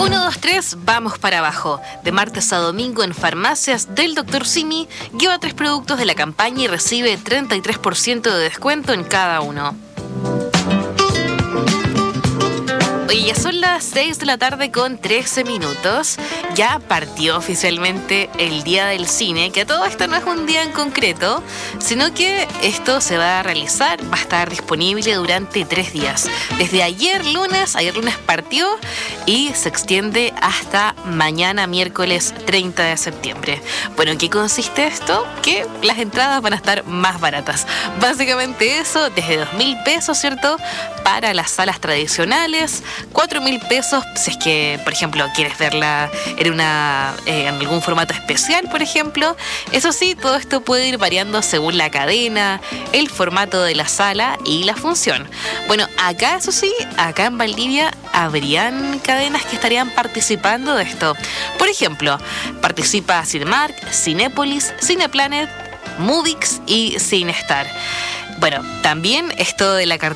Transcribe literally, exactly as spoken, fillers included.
uno, dos, tres, vamos para abajo. De martes a domingo en farmacias del doctor Simi, lleva tres productos de la campaña y recibe treinta y tres por ciento de descuento en cada uno. Oye, ya son las seis de la tarde con trece minutos. Ya partió oficialmente el Día del Cine, que todo esto no es un día en concreto, sino que esto se va a realizar, va a estar disponible durante tres días. Desde ayer lunes, ayer lunes partió y se extiende hasta mañana miércoles treinta de septiembre. Bueno, ¿en qué consiste esto? Que las entradas van a estar más baratas. Básicamente eso, desde dos mil pesos, ¿cierto? Para las salas tradicionales, cuatro mil pesos si es que, por ejemplo, quieres verla en, una, eh, en algún formato especial, por ejemplo. Eso sí, todo esto puede ir variando según la cadena, el formato de la sala y la función. Bueno, acá, eso sí, acá en Valdivia habrían cadenas que estarían participando de esto. Por ejemplo, participa Cinemark, Cinépolis, Cineplanet, Movix y Cinestar. Bueno, también esto de la cartelera